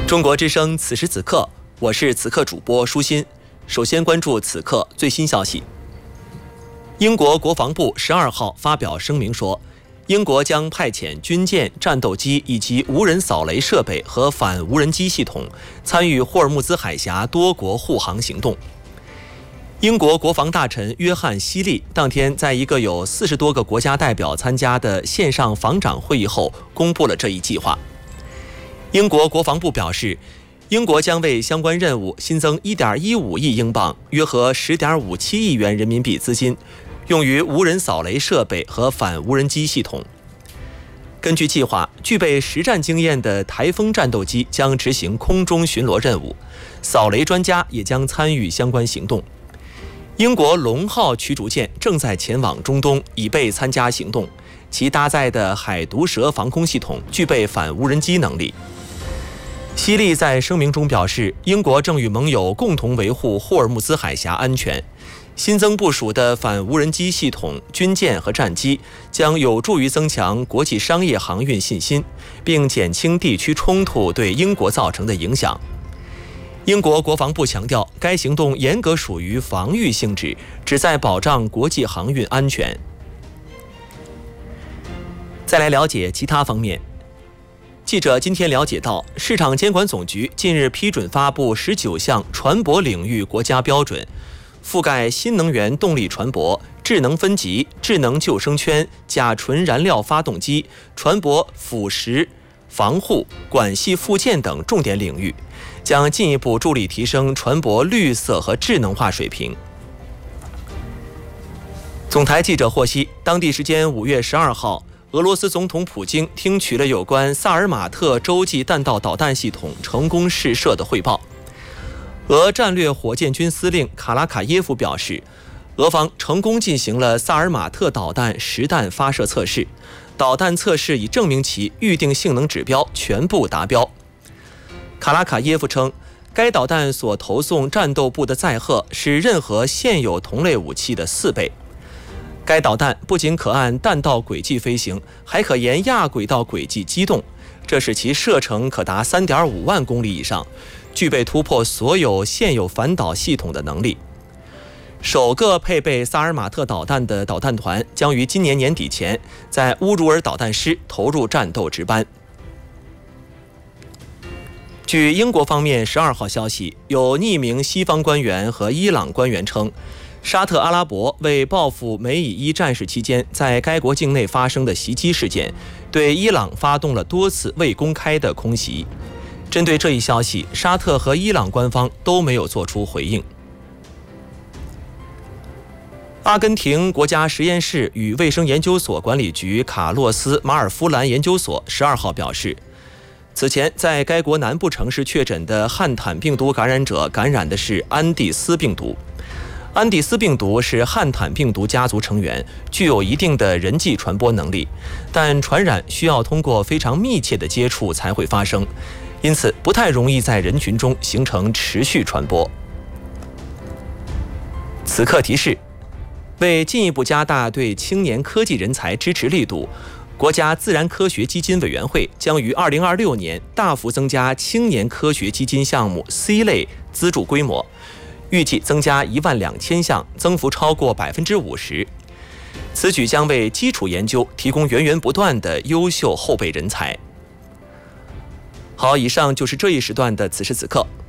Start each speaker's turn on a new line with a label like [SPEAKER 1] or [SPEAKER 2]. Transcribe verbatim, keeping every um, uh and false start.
[SPEAKER 1] 中国之声此时此刻，我是此刻主播舒心。首先关注此刻最新消息。英国国防部十二号发表声明说，英国将派遣军舰、战斗机以及无人扫雷设备和反无人机系统参与霍尔木兹海峡多国护航行动。英国国防大臣约翰·希利当天在一个有四十多个国家代表参加的线上防长会议后公布了这一计划。英国国防部表示，英国将为相关任务新增 一点一五亿英镑，约合 十点五七亿元人民币资金，用于无人扫雷设备和反无人机系统。根据计划，具备实战经验的台风战斗机将执行空中巡逻任务，扫雷专家也将参与相关行动。英国龙号驱逐舰正在前往中东，以备参加行动，其搭载的海毒蛇防空系统具备反无人机能力。希利在声明中表示，英国正与盟友共同维护霍尔木兹海峡安全。新增部署的反无人机系统、军舰和战机将有助于增强国际商业航运信心，并减轻地区冲突对英国造成的影响。英国国防部强调，该行动严格属于防御性质，旨在保障国际航运安全。再来了解其他方面。记者今天了解到，市场监管总局近日批准发布十九项船舶领域国家标准，覆盖新能源动力船舶、智能分级、智能救生圈、甲醇燃料发动机、船舶腐蚀防护、管系附件等重点领域，将进一步助力提升船舶绿色和智能化水平。总台记者获悉，当地时间五月十二号，俄罗斯总统普京听取了有关萨尔马特洲际弹道导弹系统成功试射的汇报。俄战略火箭军司令卡拉卡耶夫表示，俄方成功进行了萨尔马特导弹实弹发射测试，导弹测试已证明其预定性能指标全部达标。卡拉卡耶夫称，该导弹所投送战斗部的载荷是任何现有同类武器的四倍。该导弹不仅可按弹道轨迹飞行，还可沿亚轨道轨迹机动，这使其射程可达 三点五万公里以上，具备突破所有现有反导系统的能力。首个配备萨尔马特导弹的导弹团将于今年年底前在乌鲁尔导弹师投入战斗值班。据英国方面十二号消息，有匿名西方官员和伊朗官员称，沙特阿拉伯为报复美以伊战事期间在该国境内发生的袭击事件，对伊朗发动了多次未公开的空袭。针对这一消息，沙特和伊朗官方都没有做出回应。阿根廷国家实验室与卫生研究所管理局卡洛斯·马尔夫兰研究所十二号表示，此前在该国南部城市确诊的汉坦病毒感染者感染的是安第斯病毒。安第斯病毒是汉坦病毒家族成员，具有一定的人际传播能力，但传染需要通过非常密切的接触才会发生，因此不太容易在人群中形成持续传播。此刻提示，为进一步加大对青年科技人才支持力度，国家自然科学基金委员会将于二零二六年大幅增加青年科学基金项目 C 类资助规模，预计增加一万两千项，增幅超过百分之五十。此举将为基础研究提供源源不断的优秀后备人才。好，以上就是这一时段的此时此刻。